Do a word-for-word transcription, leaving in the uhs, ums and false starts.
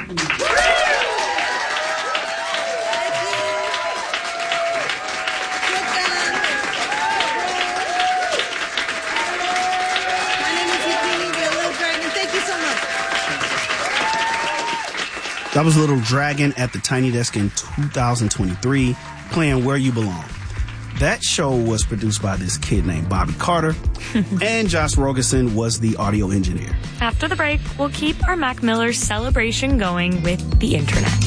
That was Little Dragon at the Tiny Desk in two thousand twenty-three, playing Where You Belong. That show was produced by this kid named Bobby Carter, and Josh Rogerson was the audio engineer. After the break, we'll keep our Mac Miller celebration going with the internet.